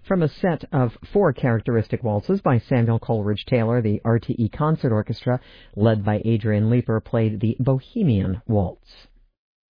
From a set of 4 characteristic waltzes by Samuel Coleridge Taylor, the RTE Concert Orchestra, led by Adrian Leeper, played the Bohemian Waltz.